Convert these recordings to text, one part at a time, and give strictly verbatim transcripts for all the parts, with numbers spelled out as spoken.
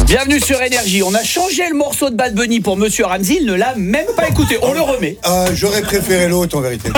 Bienvenue sur Énergie. On a changé le morceau de Bad Bunny pour Monsieur Ramzy. Il ne l'a même pas écouté. On le remet. Euh, j'aurais préféré l'autre en vérité.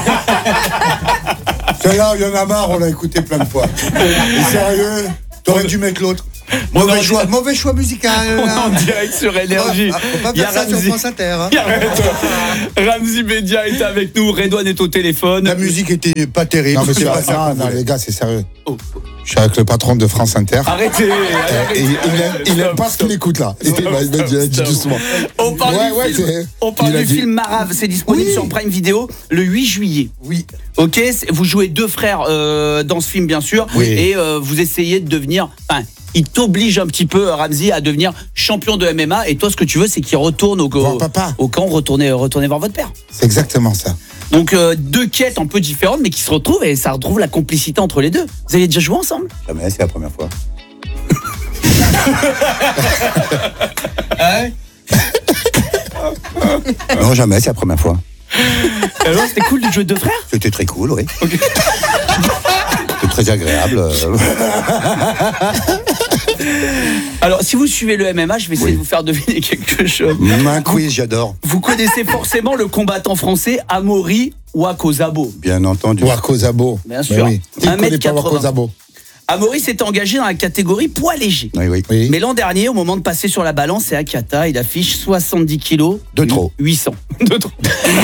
Celui-là, il y en a marre, on l'a écouté plein de fois. Et sérieux, t'aurais dû mettre l'autre. Mauvais choix, mauvais choix musical. On est en direct sur Énergie. Ah, faut pas faire ça sur France Inter. Hein. Ramzy Média est avec nous. Redouane est au téléphone. La musique était pas terrible. Non, mais c'est pas pas ça. ça. Non, les gars, c'est sérieux. Oh. Je suis avec le patron de France Inter. Arrêtez. Et il, il, aime, il aime pas ce qu'il écoute là. Il m'a dit doucement. On parle ouais, du, ouais, film, on parle du dit... film Marave. C'est disponible oui. sur Prime Video le huit juillet. Oui. Ok, vous jouez deux frères euh, dans ce film bien sûr. Oui. Et euh, vous essayez de devenir. Enfin, il t'oblige un petit peu, Ramzy, à devenir champion de M M A. Et toi, ce que tu veux, c'est qu'il retourne au, au, papa. au camp, retourner, retourner voir votre père. C'est exactement ça. Donc euh, deux quêtes un peu différentes, mais qui se retrouvent et ça retrouve la complicité entre les deux. Vous avez déjà joué ensemble? Jamais, c'est la première fois. Hein? Non, jamais, c'est la première fois. Alors, c'était cool de jouer deux frères? C'était très cool, oui. Okay. C'était très agréable. Alors, si vous suivez le M M A, je vais essayer oui. de vous faire deviner quelque chose. Un quiz, j'adore. Vous connaissez forcément le combattant français Amaury Ouakozabo. Bien entendu. Ouakozabo. Bien sûr. Oui. un mètre quatre-vingts. Ouakozabo. Amaury s'était engagé dans la catégorie poids léger. Oui, oui. Oui. Mais l'an dernier, au moment de passer sur la balance, c'est Akata, il affiche soixante-dix kilos. De trop. huit cents. De trop.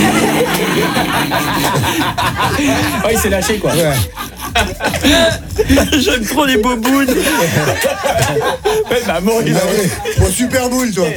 Oh, il s'est lâché, quoi. Ouais. J'aime trop les bobounes. Ouais, bah, Amaury, Ah oui. Bon, super boule, toi.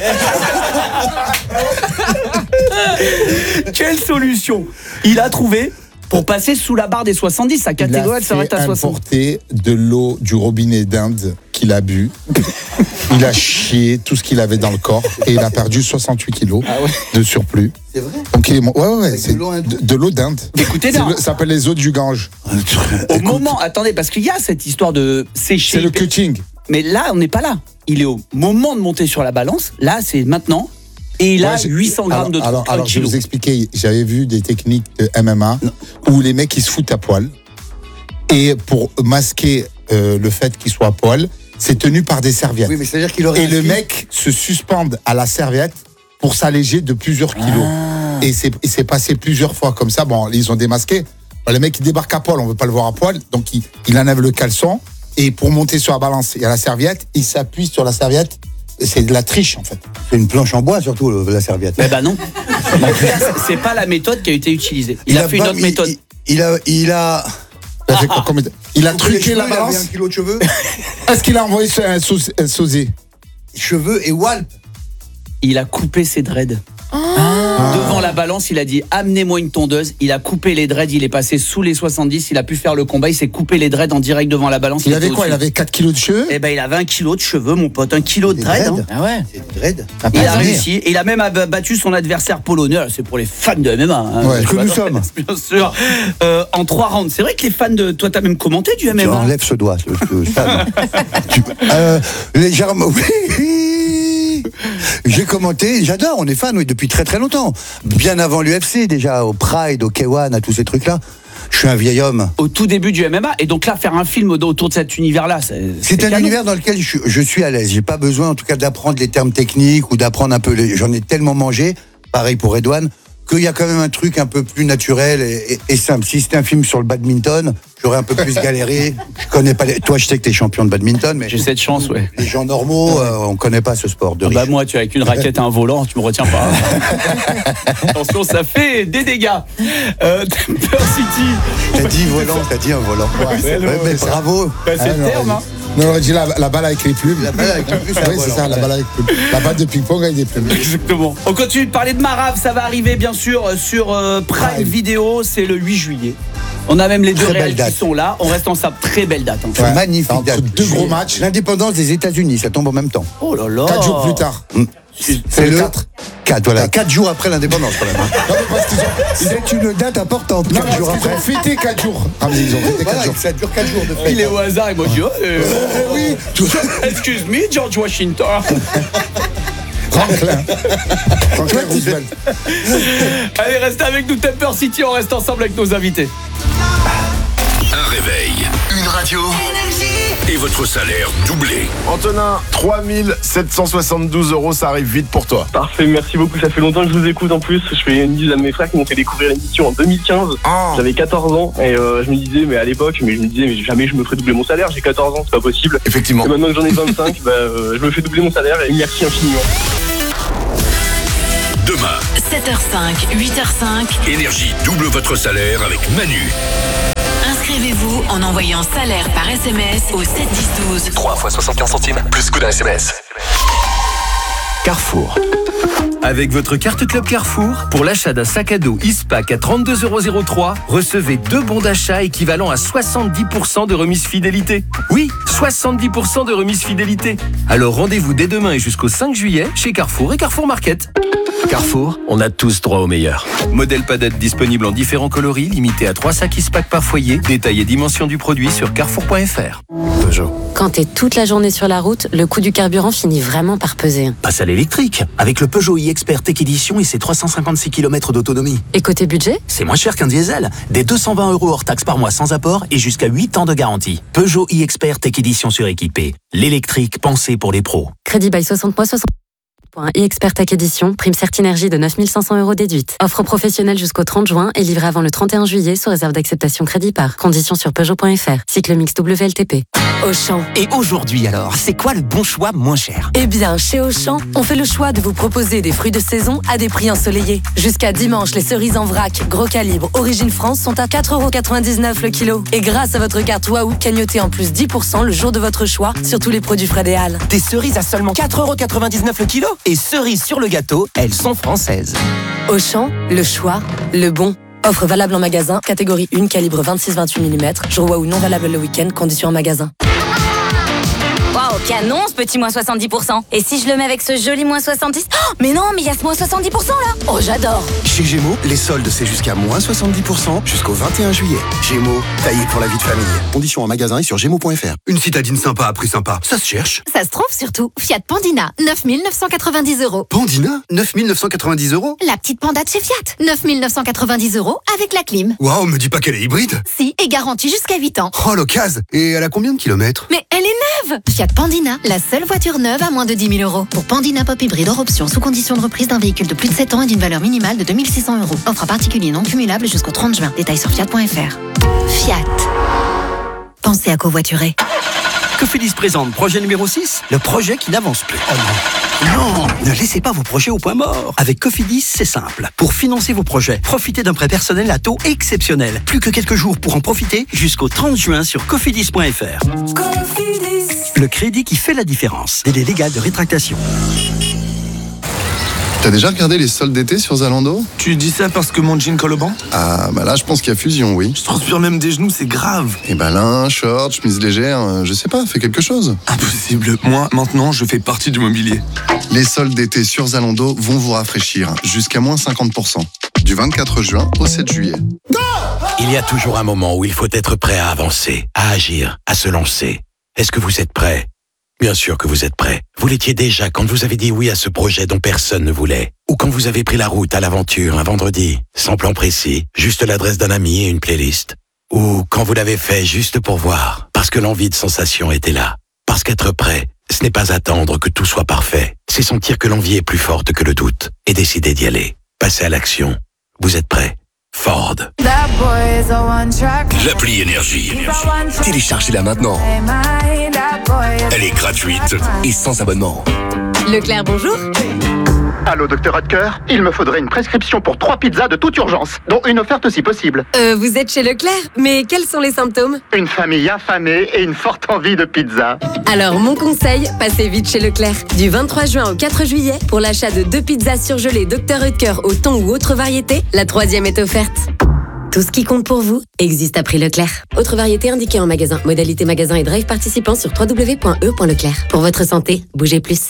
Quelle solution il a trouvé pour passer sous la barre des soixante-dix? Sa catégorie, elle s'arrête à soixante. Il a importé de l'eau du robinet d'Inde qu'il a bu. Il a chié tout ce qu'il avait dans le corps et il a perdu soixante-huit kilos ah ouais. de surplus. C'est vrai? Donc il est ouais ouais, ouais c'est de l'eau, de, de l'eau d'Inde. Écoutez, ça s'appelle les eaux du Gange. Au moment, attendez, parce qu'il y a cette histoire de sécher. C'est le cutting. Mais là, on n'est pas là. Il est au moment de monter sur la balance. Là, c'est maintenant. Et il a ouais, huit cents grammes alors, de trop. Alors, alors je vais vous expliquer. J'avais vu des techniques de M M A non. où les mecs ils se foutent à poil. Et pour masquer euh, le fait qu'ils soient à poil, c'est tenu par des serviettes. Oui, mais c'est-à-dire qu'il aurait. Et le mec se suspend à la serviette pour s'alléger de plusieurs kilos. Ah. Et c'est, et c'est passé plusieurs fois comme ça. Bon, ils ont démasqué. Le mec il débarque à poil, on veut pas le voir à poil, donc il, il enlève le caleçon. Et pour monter sur la balance, il y a la serviette. Il s'appuie sur la serviette. C'est de la triche en fait. C'est une planche en bois surtout la serviette. Eh ben non. C'est pas la méthode qui a été utilisée. Il, il a, a fait pas, une autre il, méthode. Il, il a, il a. Il a, fait quoi, il, il a truqué cheveux, la balance. Il avait un kilo de cheveux. Est-ce qu'il a envoyé un, un sosie? Cheveux et walp. Il a coupé ses dreads. Ah. Devant la balance, il a dit amenez-moi une tondeuse. Il a coupé les dreads, il est passé sous les soixante-dix. Il a pu faire le combat. Il s'est coupé les dreads en direct devant la balance. Il, il avait quoi? Il avait quatre kilos de cheveux? Eh ben, il avait un kilo de cheveux, mon pote. Un kilo de dreads. Hein. Ah ouais. C'est des dreads. Il a réussi. Et il a même battu son adversaire polonais. C'est pour les fans de M M A. Hein. Ouais, que nous sommes. Bien sûr. Euh, en trois rounds. C'est vrai que les fans de. Toi, t'as même commenté du M M A. Tu enlèves ce doigt. Ce, ce fan. tu... euh, légèrement. J'ai commenté, j'adore, on est fan, oui, depuis très très longtemps. Bien avant l'U F C, déjà, au Pride, au K un, à tous ces trucs-là. Je suis un vieil homme. Au tout début du M M A, et donc là, faire un film autour de cet univers-là, c'est. C'est, c'est un canon. Univers dans lequel je, je suis à l'aise. J'ai pas besoin, en tout cas, d'apprendre les termes techniques ou d'apprendre un peu. Les... J'en ai tellement mangé, pareil pour Redouane, qu'il y a quand même un truc un peu plus naturel et, et, et simple. Si c'était un film sur le badminton, j'aurais un peu plus galéré. Je connais pas les... Toi, je sais que t'es champion de badminton, mais j'ai cette chance, ouais. Les gens normaux, euh, on connaît pas ce sport de riche. Bah moi, tu es avec une raquette et un volant, tu me retiens pas. Attention, ça fait des dégâts. Euh, Temper City. T'as dit volant, t'as dit un volant. Ouais, ouais, ouais, mais bravo. Bah, c'est ah, le terme, hein. Non, on aurait dit la, la balle avec les plumes. La balle avec les plumes, oui, c'est ça, la balle avec les plumes. La balle de ping-pong avec des plumes. Exactement. On continue de parler de Marave, ça va arriver bien sûr sur euh, Prime ouais. Video, c'est le huit juillet. On a même les deux réels qui sont là. On reste ensemble. Très belle date. Hein. Ouais. Magnifique date. Deux gros matchs. L'indépendance des États-Unis, ça tombe en même temps. Oh là là. Quatre jours plus tard. Mmh. C'est, c'est le quatre. quatre, voilà. quatre jours après l'indépendance, quand même. Non, parce qu'ils ont... C'est une date importante. Non, quatre jours après. Ils ont fêté quatre jours. Ah, mais ils ont fêté voilà, quatre jours. Ça dure quatre jours de fête. Il est au hasard, il m'a dit, oh, euh, euh, oui. Excuse me, George Washington. Franklin. Franklin Roosevelt. Allez, restez avec nous, Temper City, on reste ensemble avec nos invités. Un réveil, une radio. Énergie. et votre salaire doublé. Antonin, trois mille sept cent soixante-douze euros, ça arrive vite pour toi. Parfait, merci beaucoup. Ça fait longtemps que je vous écoute en plus. Je fais une dizaine de mes frères qui m'ont fait découvrir l'émission en deux mille quinze. Oh. J'avais quatorze ans et euh, je me disais, mais à l'époque, mais je me disais, mais jamais je me ferais doubler mon salaire. J'ai quatorze ans, c'est pas possible. Effectivement. Et maintenant que j'en ai vingt-cinq, bah, euh, je me fais doubler mon salaire et merci infiniment. Demain, sept heures cinq, huit heures cinq. Énergie double votre salaire avec Manu. Inscrivez-vous en envoyant salaire par S M S au sept dix douze. trois fois soixante-quinze centimes, plus coup d'un S M S. Carrefour. Avec votre carte Club Carrefour, pour l'achat d'un sac à dos Ispac à trente-deux euros zéro trois, recevez deux bons d'achat équivalent à soixante-dix pour cent de remise fidélité. Oui, soixante-dix pour cent de remise fidélité. Alors rendez-vous dès demain et jusqu'au cinq juillet chez Carrefour et Carrefour Market. Carrefour, on a tous droit au meilleur. Modèle padette disponible en différents coloris, limité à trois sacs Ispac par foyer. Détail et dimension du produit sur carrefour point f r. Peugeot. Quand t'es toute la journée sur la route, le coût du carburant finit vraiment par peser. Passe à l'électrique, avec le Peugeot e-Expert Tech Edition et ses trois cent cinquante-six kilomètres d'autonomie. Et côté budget ? C'est moins cher qu'un diesel. Des deux cent vingt euros hors taxe par mois sans apport et jusqu'à huit ans de garantie. Peugeot e-Expert Tech Edition suréquipé. L'électrique pensé pour les pros. Crédit bail soixante mois, soixante e-Expert Tech Edition, prime Certinergie de neuf mille cinq cents euros déduite. Offre professionnelle jusqu'au trente juin et livrée avant le trente et un juillet sous réserve d'acceptation crédit par. Conditions sur Peugeot point f r. Cycle mix W L T P. Auchan. Et aujourd'hui alors, c'est quoi le bon choix moins cher ? Eh bien, chez Auchan, on fait le choix de vous proposer des fruits de saison à des prix ensoleillés. Jusqu'à dimanche, les cerises en vrac, gros calibre, origine France sont à quatre euros quatre-vingt-dix-neuf le kilo. Et grâce à votre carte Waouh, cagnotez en plus dix pour cent le jour de votre choix sur tous les produits frais des Halles. Des cerises à seulement quatre euros quatre-vingt-dix-neuf le kilo ? Et cerises sur le gâteau, elles sont françaises. Auchan, le choix, le bon. Offre valable en magasin, catégorie un, calibre vingt-six vingt-huit millimètres. Jour Waouh non valable le week-end, conditions en magasin. Waouh, canon ce petit moins soixante-dix pour cent. Et si je le mets avec ce joli moins soixante-dix ? Oh, mais non, mais il y a ce moins soixante-dix pour cent là. Oh, j'adore. Chez Gémeaux, les soldes c'est jusqu'à moins soixante-dix pour cent jusqu'au vingt et un juillet. Gémeaux, taillé pour la vie de famille. Conditions en magasin et sur gémeaux point f r. Une citadine sympa à prix sympa, ça se cherche. Ça se trouve surtout. Fiat Pandina, neuf mille neuf cent quatre-vingt-dix euros. Pandina, neuf mille neuf cent quatre-vingt-dix euros. La petite panda de chez Fiat, neuf mille neuf cent quatre-vingt-dix euros avec la clim. Waouh, me dis pas qu'elle est hybride. Si, et garantie jusqu'à huit ans. Oh, l'occasion. Et elle a combien de kilomètres? Mais elle est neuve. Fiat Pandina, la seule voiture neuve à moins de dix mille euros. Pour Pandina Pop Hybride hors option, sous condition de reprise d'un véhicule de plus de sept ans et d'une valeur minimale de deux mille six cents euros. Offre à particulier non cumulable jusqu'au trente juin. Détails sur fiat point f r. Fiat. Pensez à covoiturer. Cofidis présente projet numéro six, le projet qui n'avance plus. Oh non. Non, ne laissez pas vos projets au point mort. Avec Cofidis, c'est simple. Pour financer vos projets, profitez d'un prêt personnel à taux exceptionnel. Plus que quelques jours pour en profiter jusqu'au trente juin sur cofidis point f r. Cofidis. Le crédit qui fait la différence. Délai légal de rétractation. T'as déjà regardé les soldes d'été sur Zalando? Tu dis ça parce que mon jean colle au banc? Ah, bah là, je pense qu'il y a fusion, oui. Je transpire même des genoux, c'est grave. Et bah là, short, chemise légère, je sais pas, fais quelque chose. Impossible. Moi, maintenant, je fais partie du mobilier. Les soldes d'été sur Zalando vont vous rafraîchir, jusqu'à moins cinquante pour cent. Du vingt-quatre juin au sept juillet. Il y a toujours un moment où il faut être prêt à avancer, à agir, à se lancer. Est-ce que vous êtes prêt? Bien sûr que vous êtes prêt. Vous l'étiez déjà quand vous avez dit oui à ce projet dont personne ne voulait. Ou quand vous avez pris la route à l'aventure un vendredi, sans plan précis, juste l'adresse d'un ami et une playlist. Ou quand vous l'avez fait juste pour voir, parce que l'envie de sensation était là. Parce qu'être prêt, ce n'est pas attendre que tout soit parfait. C'est sentir que l'envie est plus forte que le doute et décider d'y aller. Passer à l'action. Vous êtes prêt? Ford. L'appli Énergie. Téléchargez-la maintenant. Elle est gratuite et sans abonnement. Leclerc, bonjour. Allô, docteur Hotker, il me faudrait une prescription pour trois pizzas de toute urgence, dont une offerte si possible. Euh, vous êtes chez Leclerc, mais quels sont les symptômes? Une famille affamée et une forte envie de pizza. Alors, mon conseil, passez vite chez Leclerc. Du vingt-trois juin au quatre juillet, pour l'achat de deux pizzas surgelées docteur Hotker au thon ou autre variété, la troisième est offerte. Tout ce qui compte pour vous existe à prix Leclerc. Autre variété indiquée en magasin. Modalité magasin et drive participant sur w w w point e point leclerc. Pour votre santé, bougez plus.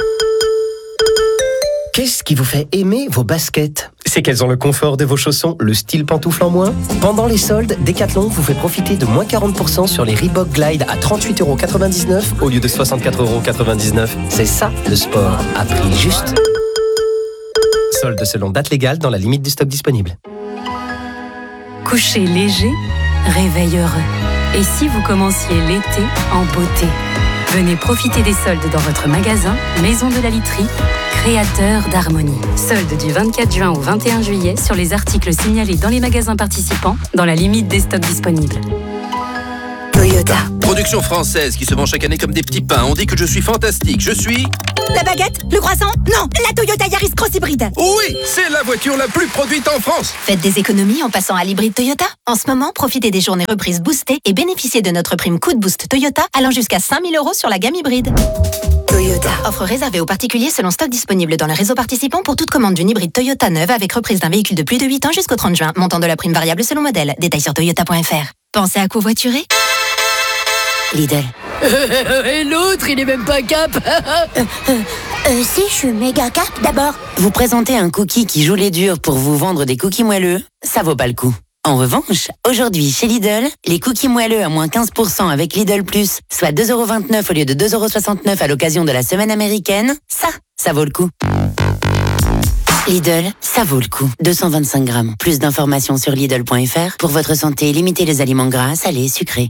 Qu'est-ce qui vous fait aimer vos baskets? C'est qu'elles ont le confort de vos chaussons, le style pantoufle en moins. Pendant les soldes, Decathlon vous fait profiter de moins quarante pour cent sur les Reebok Glide à trente-huit euros quatre-vingt-dix-neuf au lieu de soixante-quatre euros quatre-vingt-dix-neuf. C'est ça, le sport, à prix juste. Soldes selon date légale dans la limite du stock disponible. Coucher léger, réveil heureux. Et si vous commenciez l'été en beauté? Venez profiter des soldes dans votre magasin Maison de la Literie, créateur d'harmonie. Soldes du vingt-quatre juin au vingt et un juillet sur les articles signalés dans les magasins participants, dans la limite des stocks disponibles. Toyota. Production française qui se vend chaque année comme des petits pains. On dit que je suis fantastique. Je suis... La baguette? Le croissant? Non, la Toyota Yaris Cross Hybride. Oui, c'est la voiture la plus produite en France. Faites des économies en passant à l'hybride Toyota. En ce moment, profitez des journées reprises boostées et bénéficiez de notre prime Coup de Boost Toyota allant jusqu'à cinq mille euros sur la gamme hybride. Toyota. Offre réservée aux particuliers selon stock disponible dans le réseau participant pour toute commande d'une hybride Toyota neuve avec reprise d'un véhicule de plus de huit ans jusqu'au trente juin. Montant de la prime variable selon modèle. Détails sur toyota point f r. Pensez à covoiturer? Lidl. Et l'autre, il est même pas cap. euh, euh, euh, si, je suis méga cap. D'abord, vous présentez un cookie qui joue les durs pour vous vendre des cookies moelleux, ça vaut pas le coup. En revanche, aujourd'hui, chez Lidl, les cookies moelleux à moins quinze pour cent avec Lidl Plus, soit deux euros vingt-neuf au lieu de deux euros soixante-neuf à l'occasion de la semaine américaine, ça, ça vaut le coup. Lidl, ça vaut le coup. deux cent vingt-cinq grammes. Plus d'informations sur Lidl point f r. Pour votre santé, limitez les aliments gras, salés, sucrés.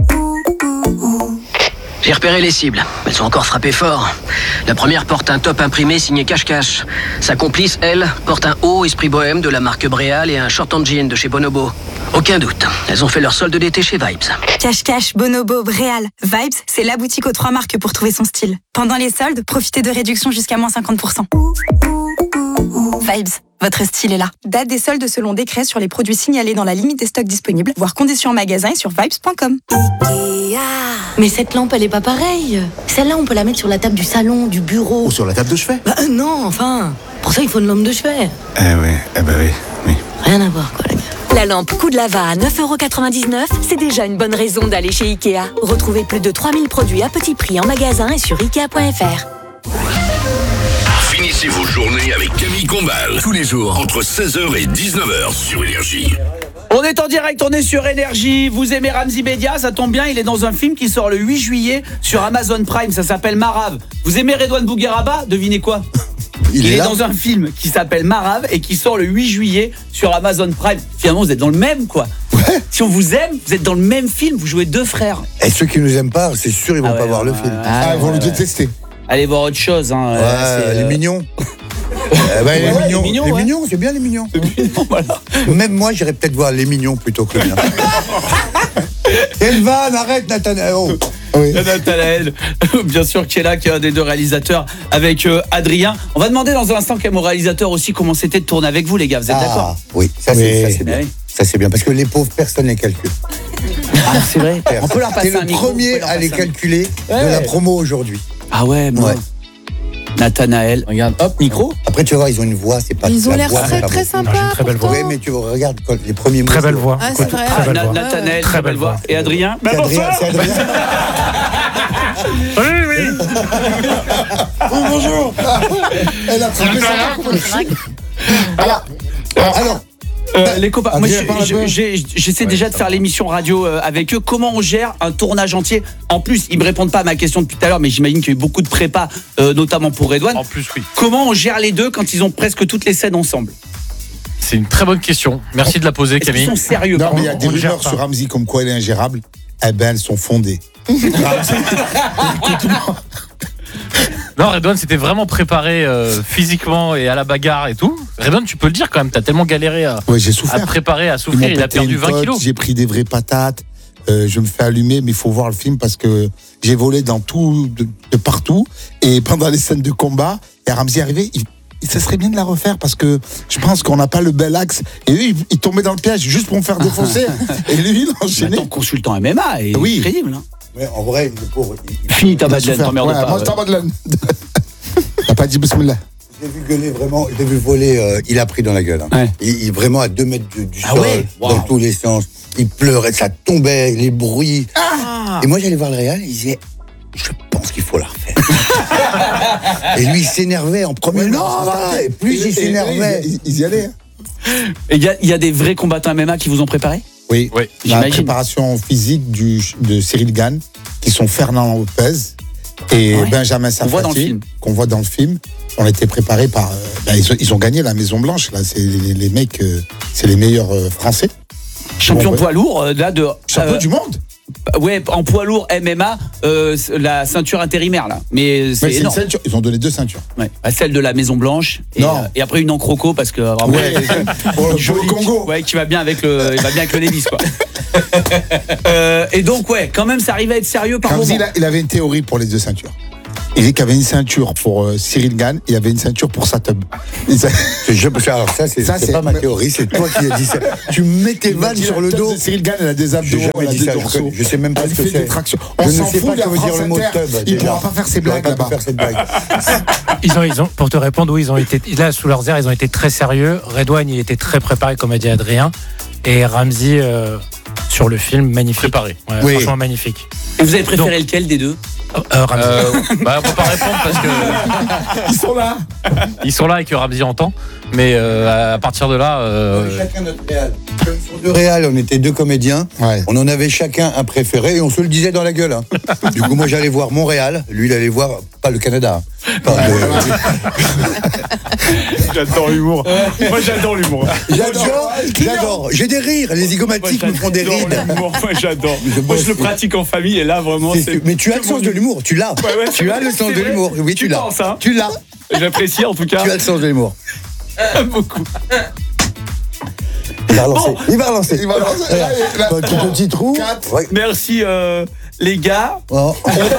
J'ai repéré les cibles. Elles sont encore frappées fort. La première porte un top imprimé signé Cache-Cache. Sa complice, elle, porte un haut esprit bohème de la marque Bréal et un short en jean de chez Bonobo. Aucun doute, elles ont fait leur solde d'été chez Vibes. Cache-Cache, Bonobo, Bréal, Vibes, c'est la boutique aux trois marques pour trouver son style. Pendant les soldes, profitez de réductions jusqu'à moins cinquante pour cent. Vibes, votre style est là. Date des soldes selon décret sur les produits signalés dans la limite des stocks disponibles, voire conditions en magasin et sur vibes point com. Mais cette lampe, elle est pas pareille. Celle-là, on peut la mettre sur la table du salon, du bureau. Ou sur la table de chevet. Bah euh, non, enfin. Pour ça, il faut une lampe de chevet. Eh oui, eh ben oui, oui. Rien à voir, quoi, les gars. La lampe coup de lava à neuf euros quatre-vingt-dix-neuf, c'est déjà une bonne raison d'aller chez Ikea. Retrouvez plus de trois mille produits à petit prix en magasin et sur ikea point f r. Finissez vos journées avec Camille Combal. Tous les jours, entre seize heures et dix-neuf heures sur Énergie. On est en direct, on est sur Énergie. Vous aimez Ramzy Bedia, ça tombe bien, il est dans un film qui sort le huit juillet sur Amazon Prime, ça s'appelle Marave. Vous aimez Redouane Bougueraba? Devinez quoi? Il, il est, est dans un film qui s'appelle Marave et qui sort le huit juillet sur Amazon Prime. Finalement, vous êtes dans le même, quoi. Ouais. Si on vous aime, vous êtes dans le même film, vous jouez deux frères. Et ceux qui nous aiment pas, c'est sûr, ils vont ah pas ouais, voir ouais, le film. Ouais, ah, ils vont ouais, le détester. Allez voir autre chose. Hein. Ouais, c'est, les euh... mignons. Eh ben, les, ouais, mignons, les mignons, les ouais. mignons, c'est bien les mignons. mignons voilà. Même moi, j'irais peut-être voir les mignons plutôt que le mien. Quelle vanne, arrête Nathanaël. Oh. Oui. Nathanaël, bien sûr, qui est là, qui est un des deux réalisateurs avec euh, Adrien. On va demander dans un instant quand même au réalisateur aussi comment c'était de tourner avec vous, les gars. Vous êtes ah, d'accord? Oui, ça oui. c'est, ça, c'est bien. Oui. Ça c'est bien parce que les pauvres, personne les calcule. Ah, c'est vrai. On peut leur passer T'es un le micro, premier à les calculer ouais. de la promo aujourd'hui. Ah ouais, moi. Ouais. Nathanaël, regarde, hop, micro. Après, tu vas voir, ils ont une voix, c'est pas. Ils ont la l'air voix, très très sympas. Une très belle voix. Oui, mais tu regardes les premiers mots. Très belle voix. Ah, c'est vrai. Ah, très belle voix. Nathanaël, très belle voix. Et Adrien? C'est Adrien. C'est Adrien. Oui, oui. Oh, bonjour. Elle a trouvé ça. Alors, alors. Euh, les copains, moi, j'ai, j'ai, j'essaie ouais, déjà de faire l'émission radio euh, avec eux. Comment on gère un tournage entier? En plus, ils me répondent pas à ma question depuis tout à l'heure, mais j'imagine qu'il y a eu beaucoup de prépa, euh, notamment pour Redouane. En plus, oui. Comment on gère les deux quand ils ont presque toutes les scènes ensemble? C'est une très bonne question. Merci de la poser, Est-ce Camille. Ils sont sérieux. Non, mais il y a des rumeurs sur Ramzy comme quoi elle est ingérable. Eh ben, elles sont fondées. Non, Redouane s'était vraiment préparé euh, physiquement et à la bagarre et tout. Redouane, tu peux le dire quand même, t'as tellement galéré à, ouais, j'ai souffert. à préparer, à souffrir, il a perdu vingt kilos. J'ai pris des vraies patates, euh, je me fais allumer, mais il faut voir le film parce que j'ai volé dans tout, de, de partout. Et pendant les scènes de combat, et Ramzy est arrivé, il, ça serait bien de la refaire parce que je pense qu'on n'a pas le bel axe. Et lui, il, il tombait dans le piège juste pour me faire défoncer. Et lui, il enchaînait. Ton consultant M M A est oui. crédible. Hein. Ouais, en vrai, le pauvre. Il... Finis ta madeleine, t'emmerdes ouais, pas. Moi, je t'en madeleine. T'as pas dit bismillah. Je l'ai vu gueuler vraiment, je l'ai vu voler, euh, il a pris dans la gueule. Hein. Ouais. Il, il vraiment à deux mètres du, du ah sol, ouais wow. Dans tous les sens. Il pleurait, ça tombait, les bruits. Ah. Et moi, j'allais voir le réal, il disait, je pense qu'il faut la refaire. Et lui, il s'énervait en premier. Non, et plus et il s'énervait. Ils, ils y allaient. Et il y a, y a des vrais combattants M M A qui vous ont préparé? Oui, oui. La préparation physique du, de Cyril Gann, qui sont Fernand Lopez et ouais. Benjamin Safati, qu'on voit dans le film. On a été préparés par... Euh, ben ils, ont, ils ont gagné la Maison Blanche, là. C'est les, les mecs, euh, c'est les meilleurs euh, Français. Champion bon, poids lourd, là, de... Champion euh, du monde. Ouais, en poids lourd M M A, euh, la ceinture intérimaire là. Mais c'est Ouais, c'est une énorme. ceinture. Ils ont donné deux ceintures. Ouais. Bah, celle de la Maison Blanche et, Non. euh, et après une en croco parce que vraiment Ouais. Pour le- pour le Congo. Ouais, qui va bien avec le, il va bien avec le Davis quoi. euh, et donc ouais, quand même ça arrive à être sérieux par Ramzi, moment. il, a- il avait une théorie pour les deux ceintures. Il dit qu'il y avait une ceinture pour euh, Cyril Gann, il y avait une ceinture pour Satub. Je, alors ça, c'est Ça, c'est c'est- pas ma théorie, c'est toi qui as dit ça. Tu mets tes vannes sur le dos. Cyril Gann, elle a des abdos, J'ai jamais elle a dit des ça, dorsaux. je- je sais même pas Elle ce que fait c'est. des tractions. Je On ne s'en sais fout, pas il y a que veut dire France le mot Inter. tub, Il déjà. pourra pas faire ses Il pourra blagues pas là-bas. faire cette blague. Ils ont, ils ont, pour te répondre, oui, ils ont été là sous leurs airs, ils ont été très sérieux. Redouane, il était très préparé, comme a dit Adrien, et Ramzi euh, sur le film, magnifique. Préparé. Ouais, Oui. Franchement magnifique. Et vous avez préféré lequel des deux? Euh, Ramzi. Euh, bah, on peut pas répondre parce que Ils sont là. ils sont là et que Ramzi entend. Mais euh, à partir de là, euh, Chacun notre réal. Comme sur deux réals, on était deux comédiens. On en avait chacun un préféré et on se le disait dans la gueule. hein. Du coup, moi, j'allais voir Montréal. Lui, il allait voir, pas le Canada. hein. Pas le- j'adore l'humour. Moi, j'adore l'humour. J'adore, j'adore. J'ai des rires. Les zygomatiques me font des rires. Moi, j'adore. Moi, je le pratique en famille et là, vraiment, C'est- c'est. Mais tu as le sens de l'humour, tu l'as. Ouais, ouais. Tu as le sens C'est de vrai. l'humour. Oui, tu, Tu l'as. penses, hein. Tu l'as. J'apprécie en tout cas. Tu as le sens de l'humour. Beaucoup. Il va relancer. Il va relancer. Il va relancer. Regarde. Petit, petit trou. Ouais. Merci euh, les gars. Oh.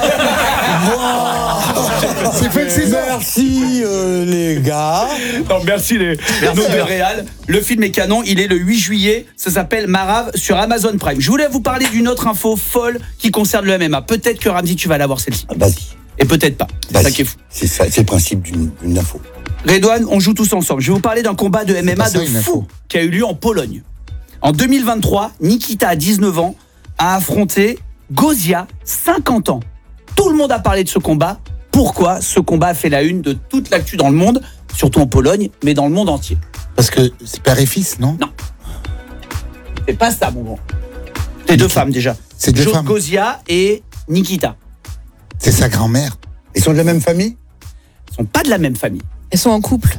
C'est fait de six ans. Merci euh, les gars. Non, merci les. Merci le Réal. Le film est canon, il est le huit juillet, ça s'appelle Marave sur Amazon Prime. Je voulais vous parler d'une autre info folle qui concerne le M M A. Peut-être que Ramzi tu vas l'avoir celle-ci. Vas-y. Et peut-être pas. C'est ça Vas-y. qui est fou. C'est ça, c'est le principe d'une d'une info. Redouane, on joue tous ensemble. Je vais vous parler d'un combat de M M A C'est pas de ça, une fou info. qui a eu lieu en Pologne. En deux mille vingt-trois, Nikita, à dix-neuf ans, a affronté Gozia, cinquante ans. Tout le monde a parlé de ce combat. Pourquoi ce combat a fait la une de toute l'actu dans le monde, surtout en Pologne, mais dans le monde entier? Parce que c'est père et fils, non? Non. C'est pas ça, mon grand. C'est deux femmes déjà. C'est deux Jo- femmes. Gozia et Nikita. C'est sa grand-mère. Ils sont de la même famille? Ils sont pas de la même famille. Elles sont en couple.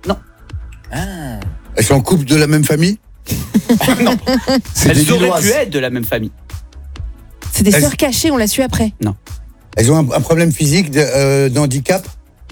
Elles sont en couple de la même famille? C'est des Elles auraient Lilloises. pu être de la même famille. C'est des Elles- sœurs cachées, on l'a su après. Elles ont un, un problème physique de, euh, d'handicap?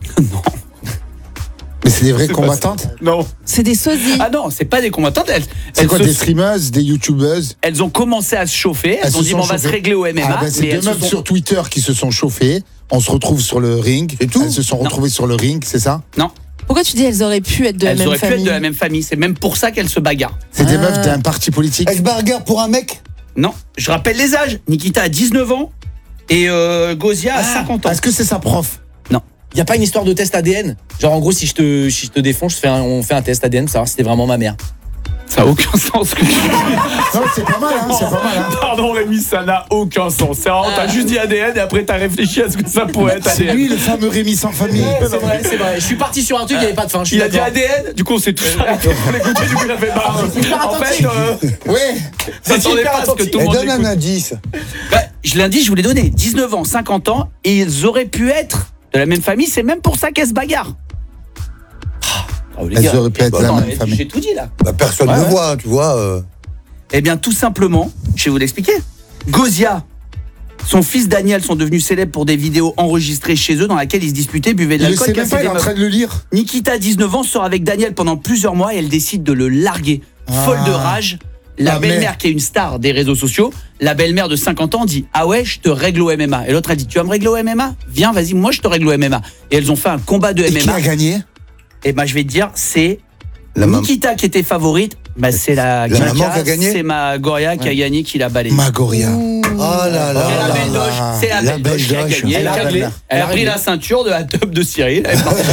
Mais c'est des vraies C'est pas combattantes? Non. C'est des sosies. Ah non, c'est pas des combattantes. Elles, C'est elles quoi, se- des streameuses, des youtubeuses? elles ont commencé à se chauffer. Elles, Elles ont se dit sont bon, on va se chauffées. régler au M M A. Ah ben, c'est mais deux elles se meufs sont- sur Twitter qui se sont chauffées. On se retrouve sur le ring. C'est tout? Elles se sont Non. retrouvées sur le ring, c'est ça? Non, Pourquoi tu dis elles auraient pu être de la elles même auraient pu famille être de la même famille. C'est même pour ça qu'elles se bagarrent. C'est des Ah. meufs d'un parti politique. Elles se bagarrent pour un mec? Non, je rappelle les âges. Nikita a dix-neuf ans et euh, Gozia a Ah, cinquante ans. Est-ce que c'est sa prof? Y a pas une histoire de test A D N? Genre en gros si je te, si je te défonce, je fais un- on fait un test A D N pour savoir si c'était vraiment ma mère. Ça a aucun sens ce que tu dis. Non, c'est pas mal, hein, c'est pas mal. Hein. Pardon Rémi, ça n'a aucun sens. C'est vraiment, t'as juste dit A D N et après t'as réfléchi à ce que ça pourrait être A D C'est N. lui le fameux Rémi sans famille. C'est vrai, c'est vrai. Je suis parti sur un truc, il y avait pas de fin. Je suis Il a dit d'accord. A D N, du coup on s'est tous arrêtés pour l'écouter, du coup il a fait marre. hyper En fait, attentif. euh, Ouais. ça s'attendait hyper pas à ce que attentif. tout le Elle monde donne un écoute. indice. Bah, je l'ai dit, je vous l'ai donné. dix-neuf ans, cinquante ans et ils auraient pu être de la même famille. C'est même pour ça qu'elles se bagarrent. Oh, les Elles gars, auraient pu être de la attends, même j'ai famille. tout dit là. Bah, personne Ouais, ne ouais. voit, tu vois. euh. Eh bien, tout simplement, je vais vous l'expliquer. Gozia, son fils Daniel sont devenus célèbres pour des vidéos enregistrées chez eux dans lesquelles ils se disputaient, buvaient de Il le l'alcool, sait même cassaient pas, il des est en meufs. train de le lire. Nikita, dix-neuf ans, sort avec Daniel pendant plusieurs mois et elle décide de le larguer. Folle de rage, la Ah, belle-mère merde. qui est une star des réseaux sociaux, la belle-mère de cinquante ans dit « Ah ouais, je te règle au M M A ». Et l'autre a dit « Tu vas me régler au M M A ? Viens, vas-y, moi je te règle au M M A ». Et elles ont fait un combat de Et M M A. qui a gagné? Et ben je vais te dire, c'est La mam- Nikita qui était favorite. Bah, c'est la, La Kika, maman qui a gagné. c'est ma Goria qui a gagné, qui l'a balayé. Magoria. Oh là là C'est la là belle là. doge, c'est la La belle belle doge qui a doge. gagné. Elle a, Elle a réglé. réglé. Elle a Elle a pris réglé. la ceinture de la top de Cyril. Elle, est partie.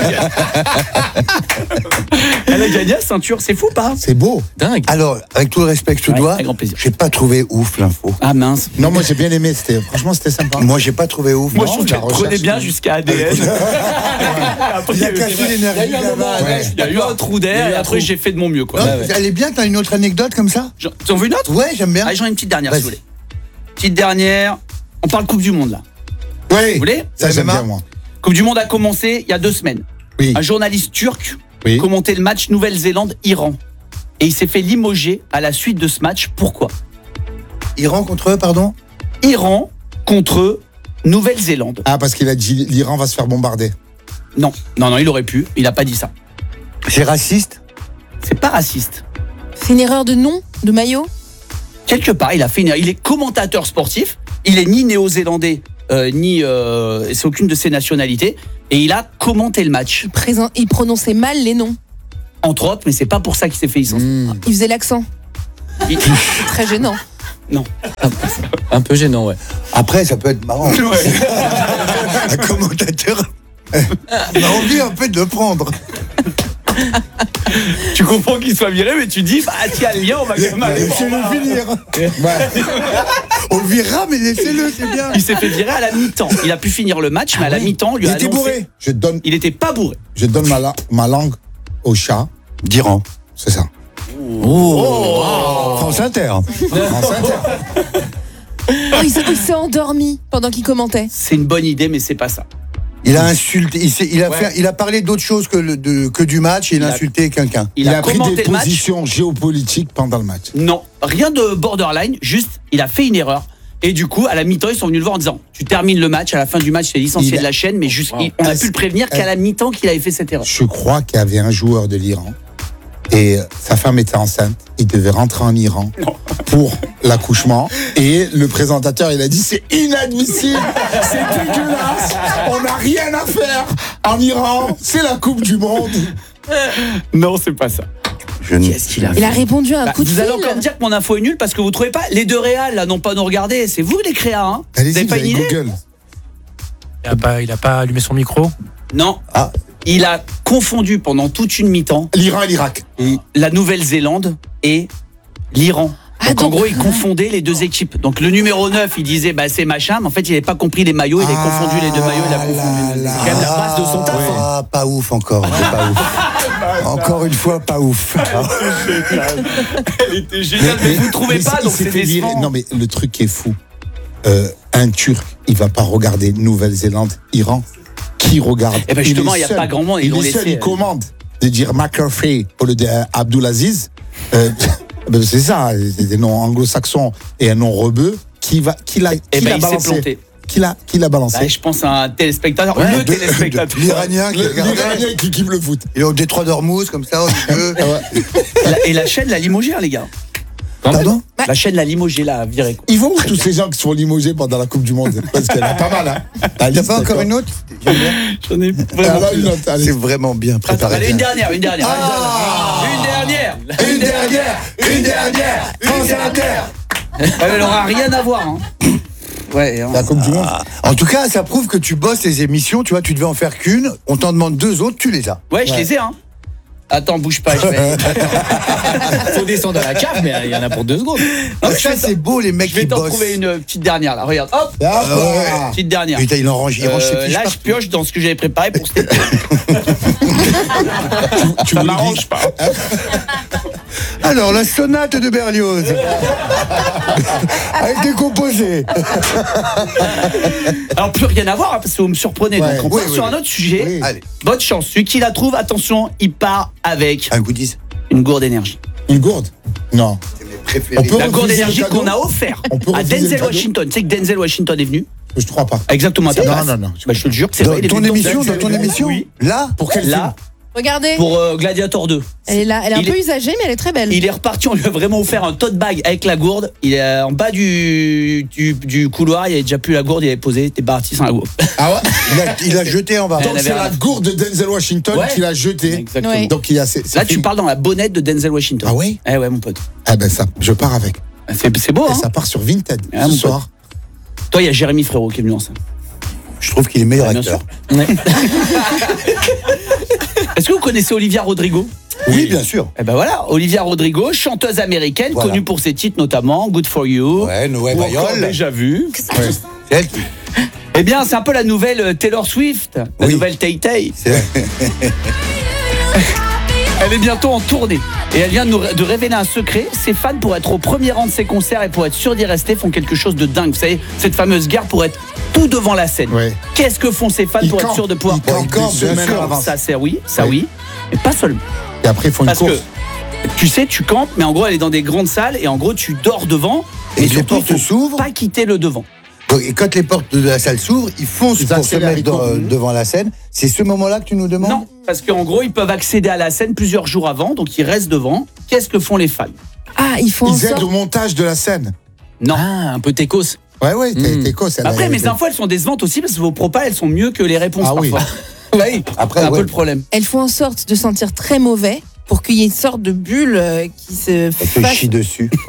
Elle a gagné la ceinture, c'est fou pas? C'est beau. Dingue. Alors, avec tout le respect que je te Ouais, dois, avec grand plaisir. j'ai pas trouvé ouf l'info. Ah mince. Non, moi j'ai bien aimé. C'était, franchement, c'était sympa. Moi, j'ai pas trouvé ouf. Moi Non, je trouve la qu'elle prenait recherche, bien non. jusqu'à A D N. Après, Il a eu- cassé l'énergie Il y a eu un là-bas. moment, Ouais. il y a eu un trou Il y a d'air eu et un après trou. j'ai fait de mon mieux quoi. Non, Ouais, ouais. Elle est bien, t'as une autre anecdote comme ça? J'en- T'en veux une autre? Ouais, j'aime bien. Ah, j'en ai une petite dernière Vas-y. si vous voulez. Petite dernière. On parle Coupe du Monde là. Ouais. Vous voulez? Ça, j'aime M M A. bien, moi. Coupe du Monde a commencé il y a deux semaines. Oui. Un journaliste turc Oui. commentait le match Nouvelle-Zélande-Iran. Et il s'est fait limoger à la suite de ce match. Pourquoi? Iran contre eux, pardon? Iran contre Nouvelle-Zélande. Ah, parce qu'il a dit l'Iran va se faire bombarder. Non, non, non, il aurait pu. Il n'a pas dit ça. C'est raciste? C'est pas raciste. C'est une erreur de nom, de maillot? Quelque part, il a fait une... Il est commentateur sportif. Il est ni néo-zélandais, euh, ni... Euh, c'est aucune de ses nationalités. Et il a commenté le match. Il, présent... il prononçait mal les noms. Entre autres, mais c'est pas pour ça qu'il s'est fait licencier. Mmh. Il faisait l'accent. Il... Très gênant. Non. Un peu gênant, ouais. Après, ça peut être marrant. Un commentateur on a envie un peu de le prendre. Tu comprends qu'il soit viré, mais tu dis, bah tiens, le lien, on va quand même aller. Laissez-le finir. On le virera, mais laissez-le, c'est bien. Il s'est fait virer à la mi-temps. Il a pu finir le match, mais à la mi-temps, on lui Il a était annoncé... bourré. Je donne, Il était pas bourré. je donne ma, la- ma langue au chat. d'Iran. C'est ça. Oh, France Inter. France Inter. Oh, il s'est il s'est endormi pendant qu'il commentait. C'est une bonne idée, mais c'est pas ça. Il a insulté, il, s'est- il a Ouais. fait, il a parlé d'autre chose que, le- de- que du match. Et il, Il a a- insulté quelqu'un. Il, Il, a, a, pris commenté des le match. positions géopolitiques pendant le match. Non, rien de borderline, juste, il a fait une erreur. Et du coup, à la mi-temps, ils sont venus le voir en disant, tu termines le match, à la fin du match, tu es licencié Il a- de la chaîne, mais juste, il- on a Est-ce- pu le prévenir qu'à la mi-temps qu'il avait fait cette erreur. Je crois qu'il y avait un joueur de l'Iran et sa femme était enceinte. Il devait rentrer en Iran pour l'accouchement. Et le présentateur, il a dit c'est inadmissible, c'est dégueulasse, on n'a rien à faire en Iran, c'est la Coupe du Monde. Non, c'est pas ça. Je ne- Qu'est-ce qu'il a fait Il a répondu à un Bah, coup de vous fil. allez encore me dire que mon info est nulle parce que vous trouvez pas les deux réals là n'ont pas nous regardé. C'est vous les créas, hein Vous Allez-y, avez vous pas avez une idée Google. Il a pas, il a pas allumé son micro. Non. Ah. Il a confondu pendant toute une mi-temps L'Iran et l'Irak. la Nouvelle-Zélande et l'Iran. Ah, Donc en donc- gros, il confondait les deux équipes. Donc le numéro neuf, il disait bah c'est machin, mais en fait, il n'avait pas compris les maillots, il a Ah confondu les deux maillots, il a confondu. là C'est quand même la base de son taf. hein. Ah, pas ouf encore. c'est pas ouf. Encore une fois, pas ouf. Elle était géniale, mais vous ne trouvez mais pas, il donc s'est c'est fait virer. décevant. Non mais le truc qui est fou, euh, un Turc, il va pas regarder Nouvelle-Zélande, Iran. Qui regarde? Eh ben, justement, il y a seul. pas grand monde, ils Il l'ont est seul, laissé, il euh. commande de dire McCarthy au lieu d'Abdulaziz. Euh, ben, c'est ça, c'est des noms anglo-saxons et un nom rebeu. Qui va, qui l'a, Eh qui ben, l'a il s'est balancé? planté. Qui l'a, qui l'a balancé? Bah, je pense à un téléspectateur, Ouais, le de- téléspectateur. de- L'Iranien qui Le- regarde. L'Iranien qui kiffe le foot. Il est au détroit d'Ormuz, comme ça, au milieu. La- Et la chaîne l'a limogé, hein, les gars. Pardon? La chaîne l'a limogé, là, viré. Ils vont où tous ces gens qui sont limogés pendant la Coupe du Monde? Parce qu'il y en a pas mal, hein. Il n'y a pas encore une autre? J'aime bien. J'en ai Ah, vraiment. là, une autre, allez. C'est vraiment bien Attends, préparé. allez, une dernière, une dernière. Ah. Une dernière. Une dernière, une dernière, France Inter. Ouais, mais elle aura rien à voir. Hein. Ouais. hein. La Coupe du Monde. En tout cas, ça prouve que tu bosses les émissions. Tu vois, tu devais en faire qu'une. On t'en demande deux autres, tu les as. Ouais, je Ouais. les ai, hein. Attends, bouge pas, je vais. Faut descendre à la cave, mais il y en a pour deux secondes. Non, Ah, je ça, vais c'est beau, les mecs Je vais qui t'en bossent. trouver une petite dernière, là. Regarde, hop. Ah, Ah ouais. Petite dernière. Putain, il en range, il range ses Euh, fiches là, je partout. pioche dans ce que j'avais préparé pour cet été. Tu Ça voulais m'arrange dire- pas. Alors, la sonate de Berlioz. Avec des composés. Alors, plus rien à voir, hein, parce que vous me surprenez. Ouais. Donc, on Oui, part oui, sur oui. un autre sujet. Oui. Allez, Bonne chance. Celui qui la trouve, attention, il part avec un goodies. une gourde d'énergie. Une gourde? Non. C'est mes préférés. On peut La gourde refuser d'énergie le cadeau qu'on a offert On peut à refuser le Denzel cadeau Washington. Tu sais que Denzel Washington est venu Je crois pas. exactement à ta Non, place. non, non. Bah, je te le jure que c'est Dans vrai. il est ton venu émission, Denzel dans ton Washington. émission Oui. Là Pour quel Là, Regardez. pour euh, Gladiator deux. Elle est là. Elle est un Il peu est- usagée, mais elle est très belle. Il est reparti, on lui a vraiment offert un tote bag avec la gourde. Il est en bas du, du, du couloir, il avait déjà plus la gourde, il avait posé, il était parti sans la gourde. Ah ouais? il a, il a jeté en bas. Elle Donc avait c'est rien la à- gourde de Denzel Washington Ouais. qu'il a jetée. Exactement. Ouais. Donc il y a. c'est- c'est Là, tu fini. parles dans la bonnette de Denzel Washington. Ah ouais? Eh ouais, mon pote. Ah ben ça, je pars avec. C'est c'est beau, Et hein. ça part sur Vinted Ah, ce mon soir. Toi, il y a Jérémy Frérot qui est venu en scène. Je trouve qu'il est meilleur Ouais, bien acteur. sûr. Ouais. Est-ce que vous connaissez Olivia Rodrigo? Oui, bien sûr. Eh ben voilà, Olivia Rodrigo, chanteuse américaine, Voilà. connue pour ses titres notamment Good For You, Ouais, Noé ou encore Bayol. Déjà Vu. Ouais. C'est elle qui- Eh bien, c'est un peu la nouvelle euh, Taylor Swift, la Oui. nouvelle Tay Tay. c'est elle. Elle est bientôt en tournée et elle vient de, nous ré- de révéler un secret. Ses fans, pour être au premier rang de ses concerts et pour être sûrs d'y rester, font quelque chose de dingue. Vous savez, cette fameuse gare pour être tout devant la scène. Ouais. Qu'est-ce que font ces fans Ils pour être campent. sûrs de pouvoir Ils campent Bien deux semaines sûr, à l'avance. ça c'est oui, ça Ouais. oui, mais pas seulement. Et après ils font une Parce course. que Tu sais, tu campes, mais en gros, elle est dans des grandes salles et en gros, tu dors devant. Et les surtout, portes faut s'ouvrent. Pas quitter le devant. Et quand les portes de la salle s'ouvrent, ils foncent Ils pour se accélèrent, mettre ils dans- courent. devant la scène. C'est ce moment-là que tu nous demandes? Non, parce qu'en gros, ils peuvent accéder à la scène plusieurs jours avant, donc ils restent devant. Qu'est-ce que font les fans? Ah, ils font en Ils aident sorte. au montage de la scène. Non. Ah, un peu techos. Ouais, ouais, t'es Mm. t'es co, celle-là. Après, Elle mes était- infos, elles sont décevantes aussi parce que vos propals, elles sont mieux que les réponses Ah oui. parfois. Oui, Après, c'est un ouais. peu le problème. Elles font en sorte de sentir très mauvais pour qu'il y ait une sorte de bulle euh, qui se Elle te fasse. chie dessus.